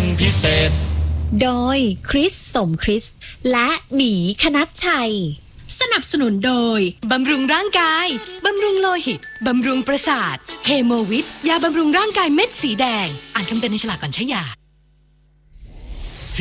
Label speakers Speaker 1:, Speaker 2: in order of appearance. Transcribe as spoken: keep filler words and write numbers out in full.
Speaker 1: พิเศษ
Speaker 2: โดยคริสสมคริสและหมีคณัชชัย
Speaker 3: สนับสนุนโดยบำรุงร่างกายบำรุงโลหิตบำรุงประสาทเฮโมวิทยาบำรุงร่างกายเม็ดสีแดงอ่านคำเตือนในฉลากก่อนใช้ยา